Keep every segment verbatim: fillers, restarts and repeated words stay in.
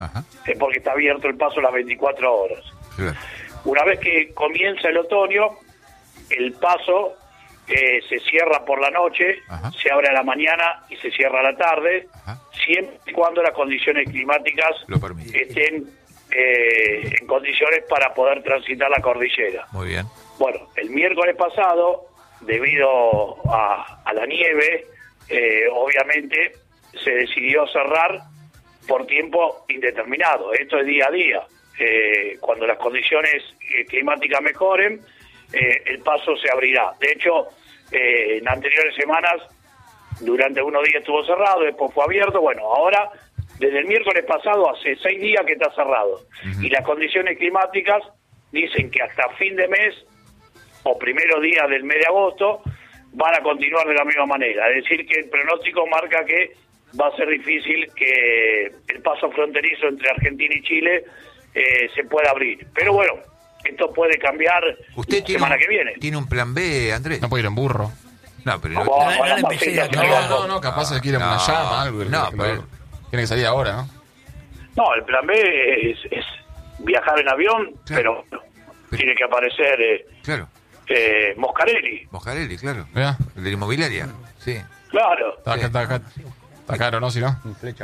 Ajá. Es porque está abierto el paso las veinticuatro horas. Claro. Una vez que comienza el otoño, el paso eh, se cierra por la noche, Ajá. se abre a la mañana y se cierra a la tarde, Ajá. siempre y cuando las condiciones climáticas Lo permiten. estén eh, en condiciones para poder transitar la cordillera. Muy bien. Bueno, el miércoles pasado, debido a, a la nieve, eh, obviamente se decidió cerrar por tiempo indeterminado. Esto es día a día. Eh, cuando las condiciones eh, climáticas mejoren, eh, el paso se abrirá. De hecho, eh, en anteriores semanas, durante unos días estuvo cerrado, después fue abierto. Bueno, ahora, desde el miércoles pasado, hace seis días que está cerrado. Uh-huh. Y las condiciones climáticas dicen que hasta fin de mes, o primeros días del mes de agosto, van a continuar de la misma manera. Es decir, que el pronóstico marca que va a ser difícil que el paso fronterizo entre Argentina y Chile eh, se pueda abrir. Pero bueno, esto puede cambiar ¿Usted la tiene semana un, que viene. ¿Tiene un plan B, Andrés? No puede ir en burro. No, pero... No, No, no, no, no, las no, macetas, no, No, no, no, no, capaz de que ir a una no, llama, algo. no, que- pero- Tiene que salir ahora, ¿no? No, el plan B es, es viajar en avión, Claro. pero Pero- tiene que aparecer eh, Claro, eh, Moscarelli. Moscarelli, claro. Mira, El de la inmobiliaria. Sí. Claro. está, acá, está, acá. Está caro, ¿no? Si no.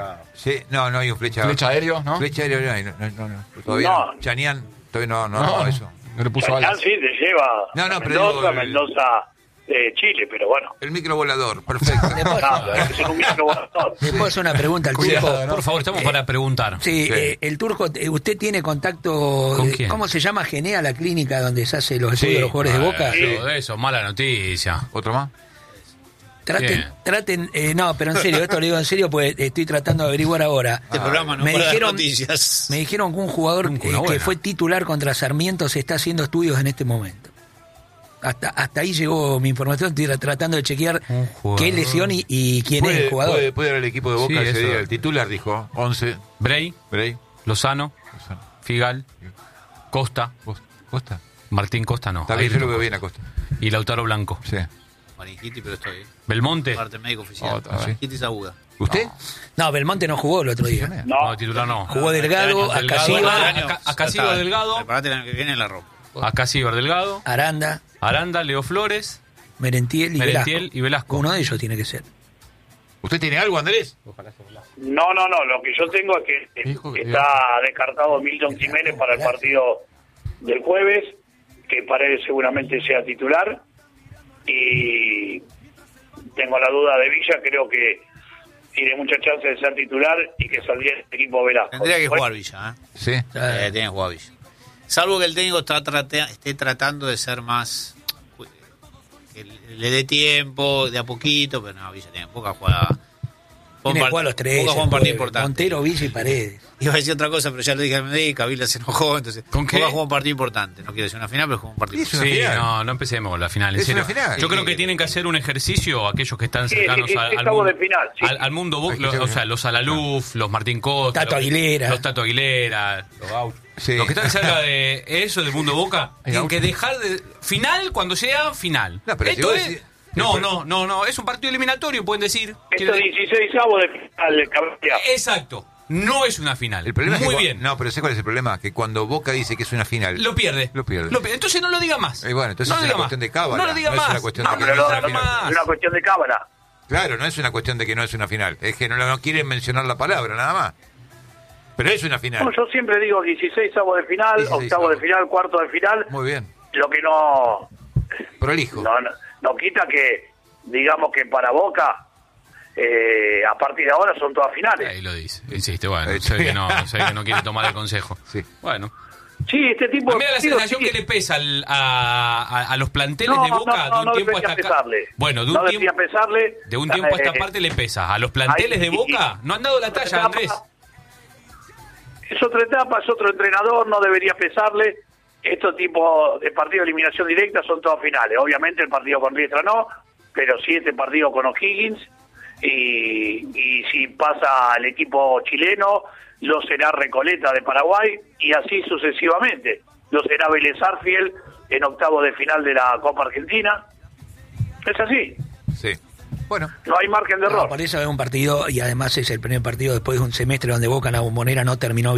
Sí, no, no hay un flecha. Flecha aéreo, ¿no? Flecha aérea no hay, no, no, no, todavía No. no. Chanian, todavía no, no, no, eso. No le puso Chayán alas. sí te lleva No, no, a pero Mendoza, digo, el- Mendoza, eh, Chile, pero bueno. El microvolador, perfecto. Nada, hay que ser un microvolador. ¿Le puedo hacer una pregunta al Cuidado, turco? ¿no? Por favor, estamos Eh, para preguntar. Sí, Sí. eh, el turco, eh, ¿usted tiene contacto? ¿Con eh, quién? ¿Cómo se llama Genea, la clínica donde se hace los estudios de los jugadores de Boca? Sí. Eso, de eso, mala noticia. ¿Otro más? Traten, Bien. traten, eh, no, pero en serio, esto lo digo en serio, pues estoy tratando de averiguar ahora. Este programa no me para dar dijeron, noticias. me dijeron que un jugador Nunca eh, una que buena. fue titular contra Sarmiento se está haciendo estudios en este momento. Hasta hasta ahí llegó mi información, estoy tra- tratando de chequear Un jugador. qué lesión y, y quién es el Puede, jugador. puede, puede ir al equipo de Boca Sí, ese eso. día. El titular dijo, once, Bray, Bray, Lozano, Figal, Costa, Costa. Martín Costa no. Está bien, ahí yo lo no. veo bien a Costa. Y Lautaro Blanco. Sí. Maringitis, pero estoy bien. Belmonte. Parte médico oficial. Otra, sí. Maringitis aguda. ¿Usted? No, Belmonte no jugó el otro día. No, No, titular no. Jugó Delgado, Este año- Delgado, Acasiva, ah, Aca- Acasíbar Delgado. Preparate el año que viene en la ropa. Acasíbar Delgado, Aranda, Aranda, Leo Flores, Merentiel y Merentiel Velasco. y Velasco. Uno de ellos tiene que ser. ¿Usted tiene algo, Andrés? no, no, no, lo que yo tengo es que Hijo que- está descartado Milton Jiménez para el partido del jueves, que Paredes seguramente sea titular, y tengo la duda de Villa, creo que tiene mucha chance de ser titular y que saldría el equipo Velasco. Tendría que Bueno, jugar Villa, ¿eh? Sí. Eh, tiene que jugar Villa. Salvo que el técnico está trate- esté tratando de ser más. Que le dé tiempo, de a poquito, pero no, Villa tiene poca jugada. Tiene que jugar los tres. Boca juega un el partido jueves. importante. Montero, Villa y Paredes. Iba a decir otra cosa, pero ya lo dije al mediodía, Villa se enojó, entonces. ¿Con qué? Boca juega un partido importante. No quiero decir una final, pero juega un partido Es una Sí, final. no, no empecemos con la final, en Es serio. una final. Yo creo que tienen que hacer un ejercicio aquellos que están Sí, cercanos sí, sí, al, al estamos mundo, de final, sí. al, al mundo bo- Hay que lo- ser- o sea, los Alaluf, los Martín Costa, Tato los, Aguilera. los Tato Aguilera, los Gauchos. Sí. Los que están cerca de eso, del mundo Boca, tienen Gaucho. que dejar de final cuando sea final. No, pero si Esto vos es, decís- no, pero- no, no, no, es un partido eliminatorio, pueden decir. Esto es dieciséis avos de final del campeonato. Exacto, no es una final. El problema Muy es que, bien. No, pero ¿sé cuál es el problema? Que cuando Boca dice que es una final... Lo pierde. Lo pierde. Entonces no lo diga más. Y bueno, entonces no es lo una diga cuestión más. de cábala. No lo diga No es más. una cuestión No, de que pero no no, es una no, final. es una cuestión de cábala. Claro, no es una cuestión de que no es una final. Es que no, no quieren mencionar la palabra, nada más. Pero es una final. No, yo siempre digo dieciséis avos de final, dieciséis octavo de avos. final, cuarto de final. Muy bien. Lo que no, Prolijo. no, no, no quita que, digamos que para Boca, eh, a partir de ahora son todas finales. Ahí lo dice, insiste, bueno, Ahí sé está. que no, sé que no quiere tomar el consejo. Sí. Bueno, Sí, este tipo a mí me da la partidos, sensación sí. que le pesa al- a, a- a los planteles No, de Boca no, no, de un no tiempo debería hasta acá. pesarle. Bueno, de un No debería tiempo pesarle. de un tiempo a esta Eh, parte le pesa. A los planteles de ahí- Boca no han dado la talla, Andrés. Es otra etapa, es otro entrenador, no debería pesarle. Estos tipos de partidos de eliminación directa son todas finales. Obviamente el partido con Riestra no, pero sí este partido con O'Higgins. Y, y si pasa al equipo chileno, lo será Recoleta de Paraguay y así sucesivamente. Lo será Vélez Sarsfield en octavo de final de la Copa Argentina. Es así. Sí. Bueno. No hay margen de error. No, por eso es un partido, y además es el primer partido después de un semestre donde Boca en la Bombonera no terminó